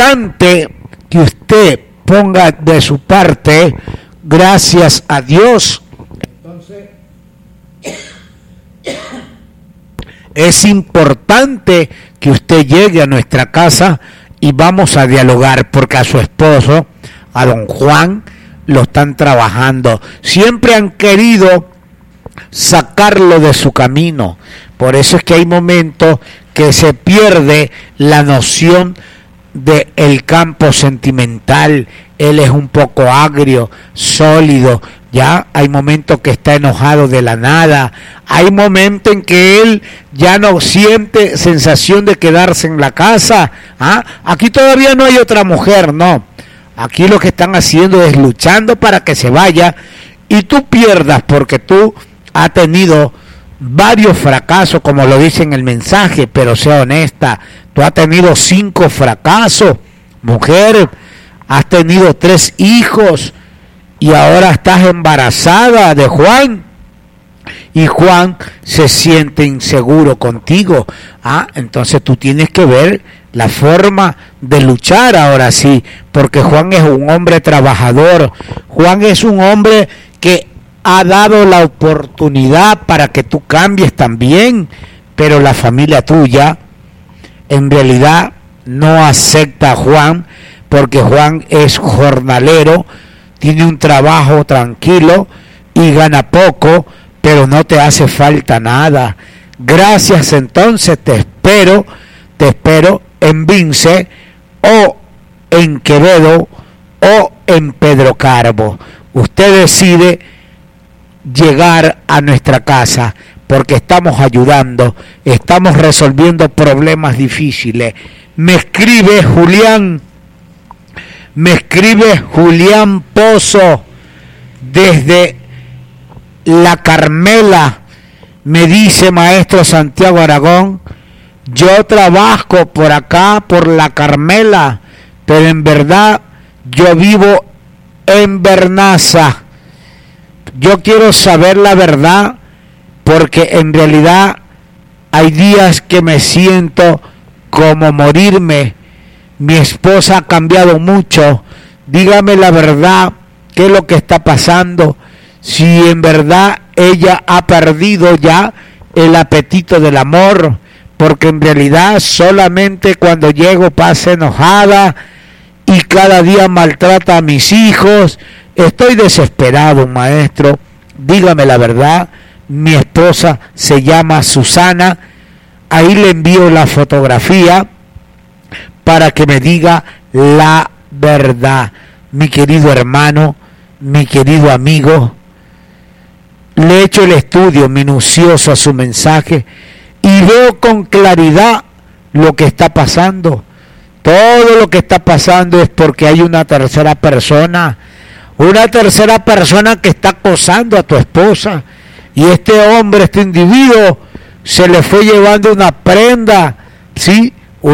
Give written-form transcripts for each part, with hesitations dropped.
importante que usted ponga de su parte, gracias a Dios. Entonces, es importante que usted llegue a nuestra casa y vamos a dialogar, porque a su esposo, a don Juan, lo están trabajando. Siempre han querido sacarlo de su camino. Por eso es que hay momentos que se pierde la noción del campo sentimental. Él es un poco agrio, sólido. Ya hay momentos que está enojado de la nada. Hay momentos en que él ya no siente sensación de quedarse en la casa. Aquí todavía no hay otra mujer, no. Aquí lo que están haciendo es luchando para que se vaya y tú pierdas, porque tú has tenido varios fracasos, como lo dice en el mensaje, pero sea honesta, tú has tenido 5 fracasos, mujer, has tenido 3 hijos y ahora estás embarazada de Juan. Y Juan se siente inseguro contigo. Entonces tú tienes que ver la forma de luchar ahora sí, porque Juan es un hombre trabajador. Juan es un hombre que ha dado la oportunidad para que tú cambies también, pero la familia tuya en realidad no acepta a Juan, porque Juan es jornalero, tiene un trabajo tranquilo y gana poco, pero no te hace falta nada. Gracias, entonces te espero en Vince o en Quevedo o en Pedro Carbo. Usted decide llegar a nuestra casa, porque estamos ayudando, estamos resolviendo problemas difíciles. Me escribe Julián Pozo desde La Carmela. Me dice: maestro Santiago Aragón, yo trabajo por acá, por La Carmela, pero en verdad yo vivo en Bernaza. Yo quiero saber la verdad, porque en realidad hay días que me siento como morirme. Mi esposa ha cambiado mucho. Dígame la verdad, ¿qué es lo que está pasando? Si en verdad ella ha perdido ya el apetito del amor, porque en realidad solamente cuando llego pasa enojada y cada día maltrata a mis hijos. Estoy desesperado, maestro. Dígame la verdad. Mi esposa se llama Susana. Ahí le envío la fotografía para que me diga la verdad. Mi querido hermano, mi querido amigo, le he hecho el estudio minucioso a su mensaje y veo con claridad lo que está pasando. Todo lo que está pasando es porque hay una tercera persona que está acosando a tu esposa, y este hombre, este individuo, se le fue llevando una prenda, ¿sí?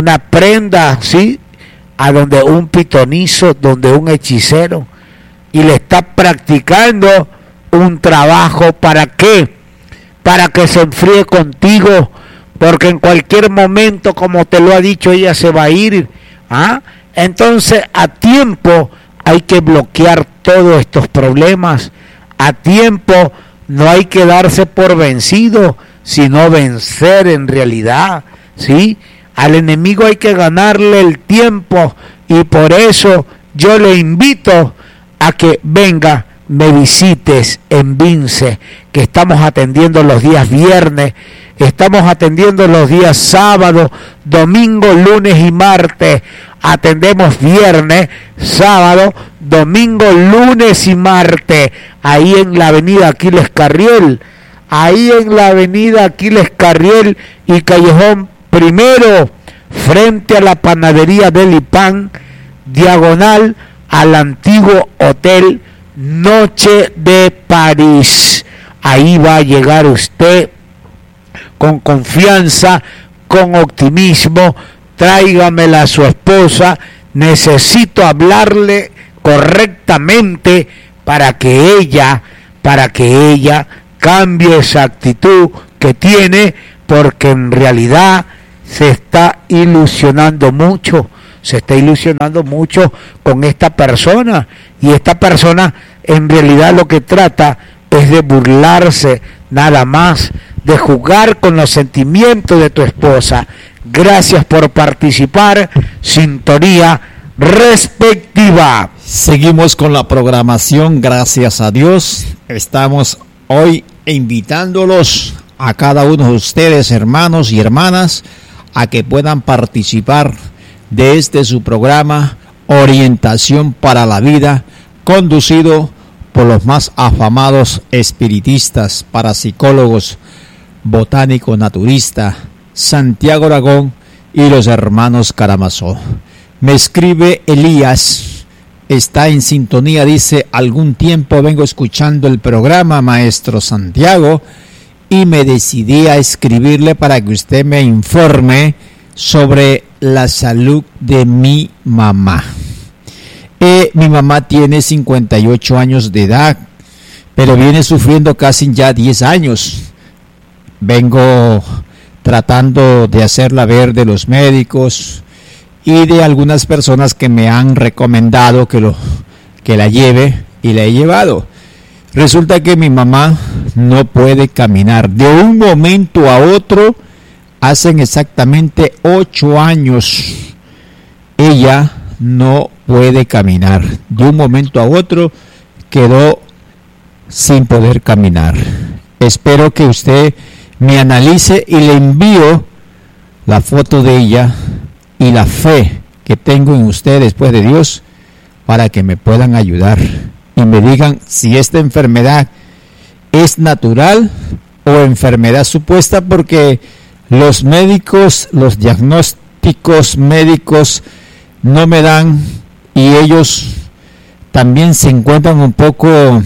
A donde un pitonizo, donde un hechicero, y le está practicando un trabajo. ¿Para qué? Para que se enfríe contigo, porque en cualquier momento, como te lo ha dicho, ella se va a ir. Entonces, a tiempo hay que bloquear todos estos problemas. A tiempo no hay que darse por vencido, sino vencer en realidad, ¿sí? Al enemigo hay que ganarle el tiempo, y por eso yo le invito a que venga, me visites en Vince, que estamos atendiendo los días viernes, estamos atendiendo los días sábado, domingo, lunes y martes. Atendemos viernes, sábado, domingo, lunes y martes, ahí en la avenida Aquiles Carriel, y Callejón Primero, frente a la panadería del Ipán, diagonal al antiguo hotel Noche de París. Ahí va a llegar usted con confianza, con optimismo. Tráigamela a su esposa, necesito hablarle correctamente para que ella cambie esa actitud que tiene, porque en realidad se está ilusionando mucho. se está ilusionando mucho con esta persona, y esta persona en realidad lo que trata es de burlarse nada más, de jugar con los sentimientos de tu esposa. Gracias por participar. Sintonía respectiva. Seguimos con la programación, gracias a Dios. Estamos hoy invitándolos a cada uno de ustedes, hermanos y hermanas, a que puedan participar de este su programa Orientación para la Vida, conducido por los más afamados espiritistas, parapsicólogos, botánico naturista, Santiago Aragón y los hermanos Karamazov. Me escribe Elías, está en sintonía, dice: algún tiempo vengo escuchando el programa, maestro Santiago, y me decidí a escribirle para que usted me informe sobre la salud de mi mamá. Mi mamá tiene 58 años de edad, pero viene sufriendo casi ya 10 años. Vengo tratando de hacerla ver de los médicos y de algunas personas que me han recomendado que la lleve, y la he llevado. Resulta que mi mamá no puede caminar. De un momento a otro, hacen exactamente 8 años, ella no puede caminar. De un momento a otro quedó sin poder caminar. Espero que usted me analice y le envío la foto de ella y la fe que tengo en usted después de Dios, para que me puedan ayudar y me digan si esta enfermedad es natural o enfermedad supuesta, porque los médicos, los diagnósticos médicos no me dan, y ellos también se encuentran un poco,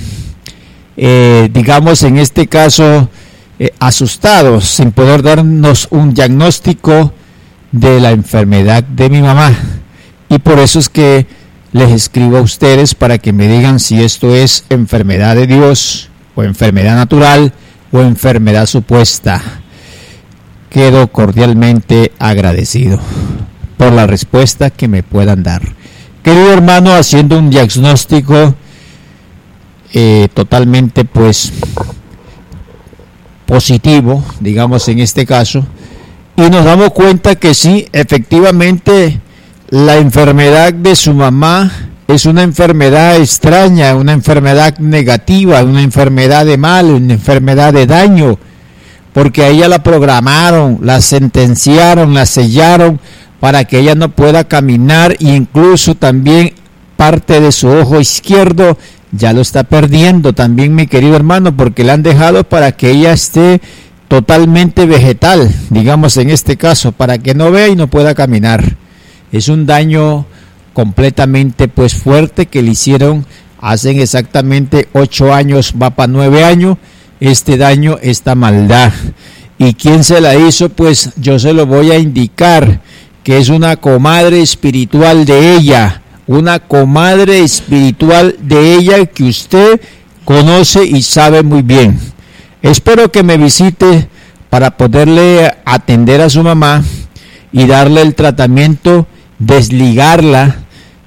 digamos en este caso, asustados, sin poder darnos un diagnóstico de la enfermedad de mi mamá. Y por eso es que les escribo a ustedes para que me digan si esto es enfermedad de Dios, o enfermedad natural, o enfermedad supuesta. Quedo cordialmente agradecido por la respuesta que me puedan dar. Querido hermano, haciendo un diagnóstico totalmente pues positivo, digamos en este caso, y nos damos cuenta que sí, efectivamente, la enfermedad de su mamá es una enfermedad extraña, una enfermedad negativa, una enfermedad de mal, una enfermedad de daño, porque a ella la programaron, la sentenciaron, la sellaron para que ella no pueda caminar, e incluso también parte de su ojo izquierdo ya lo está perdiendo también, mi querido hermano, porque la han dejado para que ella esté totalmente vegetal, digamos en este caso, para que no vea y no pueda caminar. Es un daño completamente pues fuerte que le hicieron hace exactamente 8 años, va para 9 años, este daño, esta maldad. ¿Y quién se la hizo? Pues yo se lo voy a indicar, que es una comadre espiritual de ella, una comadre espiritual de ella que usted conoce y sabe muy bien. Espero que me visite para poderle atender a su mamá y darle el tratamiento, desligarla,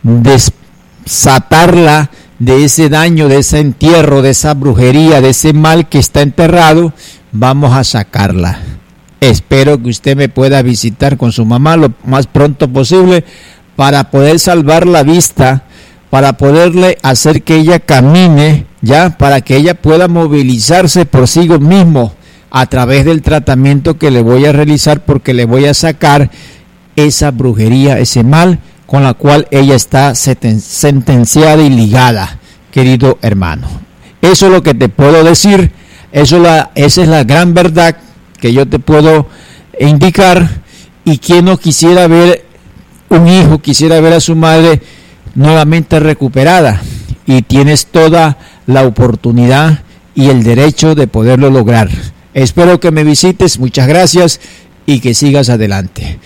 desatarla de ese daño, de ese entierro, de esa brujería, de ese mal que está enterrado. Vamos a sacarla. Espero que usted me pueda visitar con su mamá lo más pronto posible para poder salvar la vista, para poderle hacer que ella camine, ya, para que ella pueda movilizarse por sí mismo a través del tratamiento que le voy a realizar, porque le voy a sacar esa brujería, ese mal con la cual ella está sentenciada y ligada, querido hermano. Eso es lo que te puedo decir, esa es la gran verdad que yo te puedo indicar. Y quien no quisiera ver un hijo, quisiera ver a su madre nuevamente recuperada, y tienes toda la oportunidad y el derecho de poderlo lograr. Espero que me visites, muchas gracias y que sigas adelante.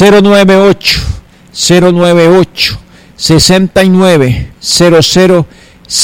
098 69 00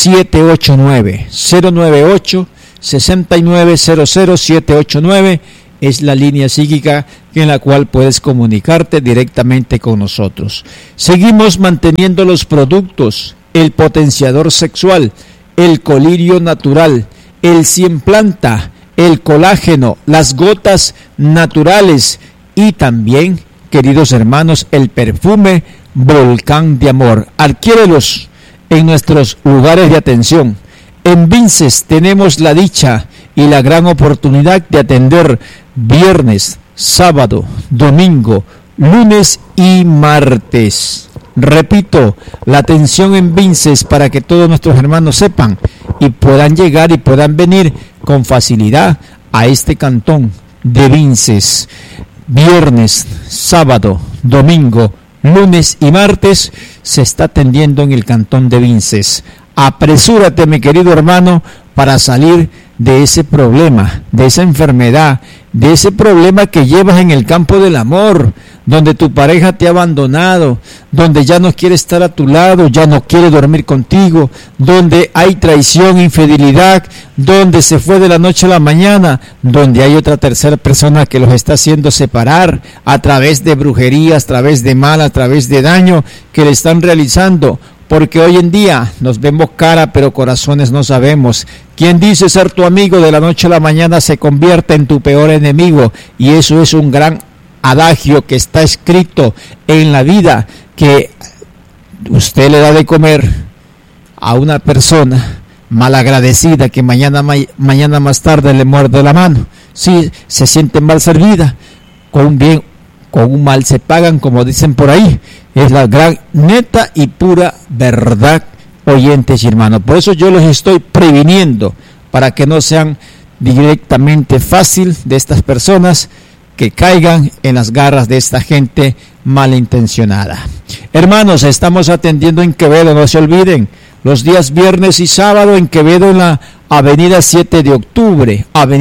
789, 098 69 00 789, es la línea psíquica en la cual puedes comunicarte directamente con nosotros. Seguimos manteniendo los productos, el potenciador sexual, el colirio natural, el 100 planta, el colágeno, las gotas naturales y también, queridos hermanos, el perfume Volcán de Amor. Adquiérelos en nuestros lugares de atención. En Vinces tenemos la dicha y la gran oportunidad de atender viernes, sábado, domingo, lunes y martes. Repito, la atención en Vinces para que todos nuestros hermanos sepan y puedan llegar y puedan venir con facilidad a este cantón de Vinces. Viernes, sábado, domingo, lunes y martes se está atendiendo en el cantón de Vinces. Apresúrate, mi querido hermano, para salir de ese problema, de esa enfermedad, de ese problema que llevas en el campo del amor, donde tu pareja te ha abandonado, donde ya no quiere estar a tu lado, ya no quiere dormir contigo, donde hay traición, infidelidad, donde se fue de la noche a la mañana, donde hay otra tercera persona que los está haciendo separar a través de brujerías, a través de mal, a través de daño que le están realizando. Porque hoy en día nos vemos cara, pero corazones no sabemos. Quien dice ser tu amigo de la noche a la mañana se convierte en tu peor enemigo. Y eso es un gran adagio que está escrito en la vida, que usted le da de comer a una persona malagradecida que mañana más tarde le muerde la mano. Sí, se siente mal servida, con un bien, con un mal se pagan, como dicen por ahí. Es la gran, neta y pura verdad, oyentes y hermanos. Por eso yo los estoy previniendo, para que no sean directamente fácil de estas personas que caigan en las garras de esta gente malintencionada. Hermanos, estamos atendiendo en Quevedo, no se olviden, los días viernes y sábado en Quevedo, en la avenida 7 de octubre,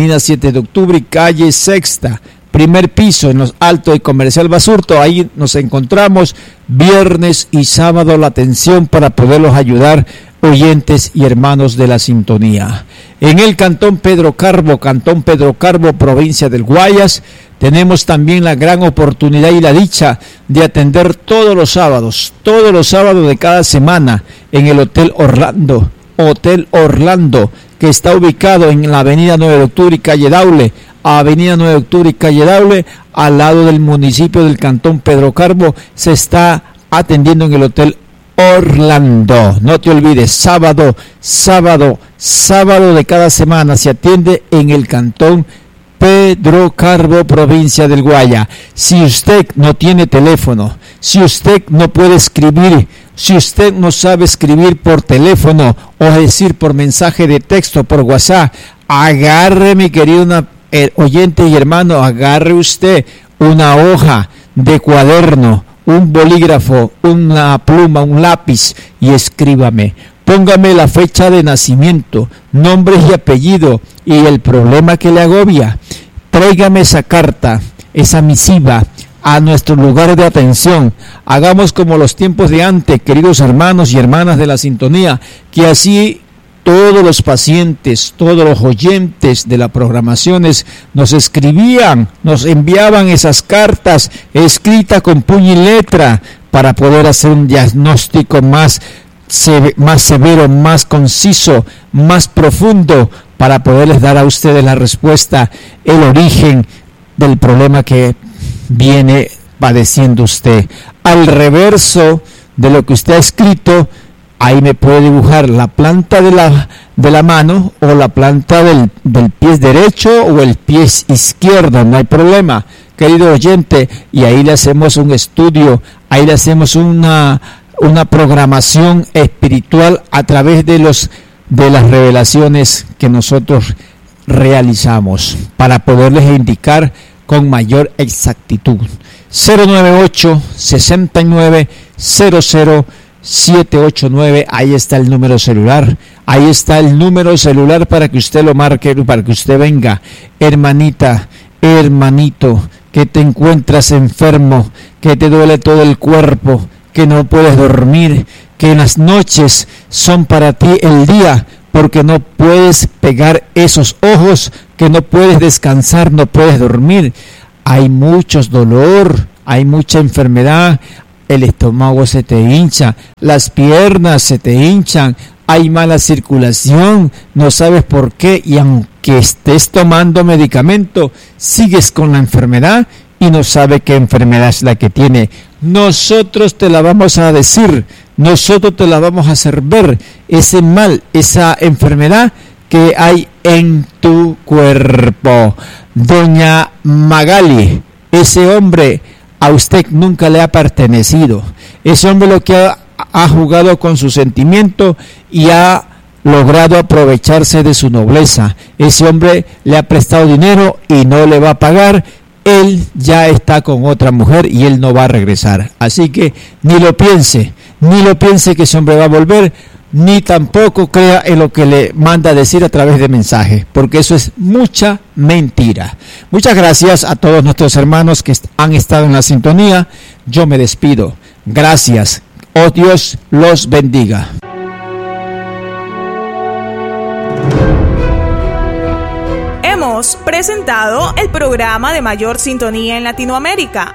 y calle Sexta, primer piso, en los Altos y Comercial Basurto. Ahí nos encontramos viernes y sábado la atención para poderlos ayudar, oyentes y hermanos de la sintonía. En el Cantón Pedro Carbo, provincia del Guayas, tenemos también la gran oportunidad y la dicha de atender todos los sábados de cada semana en el Hotel Orlando, que está ubicado en la avenida 9 de octubre y calle Daule, al lado del municipio del Cantón Pedro Carbo. Se está atendiendo en el Hotel Orlando. No te olvides, sábado de cada semana se atiende en el Cantón Pedro Carbo, provincia del Guaya. Si usted no tiene teléfono, si usted no puede escribir, si usted no sabe escribir por teléfono, o decir por mensaje de texto, por WhatsApp, agarre, mi querido oyente y hermano, agarre usted una hoja de cuaderno, un bolígrafo, una pluma, un lápiz y escríbame. Póngame la fecha de nacimiento, nombre y apellido y el problema que le agobia. Tráigame esa carta, esa misiva a nuestro lugar de atención. Hagamos como los tiempos de antes, queridos hermanos y hermanas de la sintonía, que así todos los pacientes, todos los oyentes de las programaciones nos escribían, nos enviaban esas cartas escritas con puño y letra para poder hacer un diagnóstico más severo, más conciso, más profundo, para poderles dar a ustedes la respuesta, el origen del problema que viene padeciendo usted. Al reverso de lo que usted ha escrito, ahí me puede dibujar la planta de la mano o la planta del pie derecho o el pie izquierdo, no hay problema, querido oyente, y ahí le hacemos un estudio, ahí le hacemos una programación espiritual a través de las revelaciones que nosotros realizamos para poderles indicar con mayor exactitud. 098-6900-789, ahí está el número celular, para que usted lo marque, para que usted venga. Hermanita, hermanito, que te encuentras enfermo, que te duele todo el cuerpo, que no puedes dormir, que en las noches son para ti el día, porque no puedes pegar esos ojos, que no puedes descansar, no puedes dormir. Hay mucho dolor, hay mucha enfermedad, el estómago se te hincha, las piernas se te hinchan, hay mala circulación, no sabes por qué, y aunque estés tomando medicamento, sigues con la enfermedad y no sabes qué enfermedad es la que tiene. Nosotros te la vamos a decir, nosotros te la vamos a hacer ver, ese mal, esa enfermedad que hay en tu cuerpo. Doña Magali, ese hombre a usted nunca le ha pertenecido. Ese hombre lo que ha jugado con su sentimiento y ha logrado aprovecharse de su nobleza. Ese hombre le ha prestado dinero y no le va a pagar. Él ya está con otra mujer y él no va a regresar. Así que ni lo piense que ese hombre va a volver, ni tampoco crea en lo que le manda a decir a través de mensajes, porque eso es mucha mentira. Muchas gracias a todos nuestros hermanos que han estado en la sintonía. Yo me despido. Gracias. Oh, Dios los bendiga. Hemos presentado el programa de mayor sintonía en Latinoamérica,